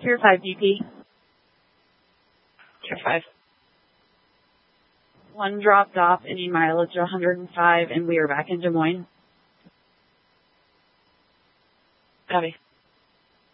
Tier 5 DP. Tier 5. 1 dropped off, any mileage 105, and we are back in Des Moines. Copy.